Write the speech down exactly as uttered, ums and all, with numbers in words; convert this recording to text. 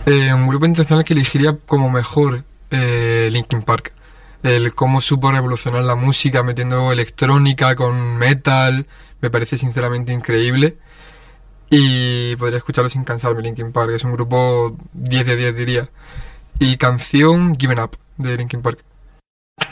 Eh, un grupo internacional que elegiría como mejor eh, Linkin Park. El cómo supo revolucionar la música metiendo electrónica con metal, me parece sinceramente increíble. Y podría escucharlo sin cansarme, Linkin Park. Es un grupo diez de diez, diría. Y canción Given Up, de Linkin Park.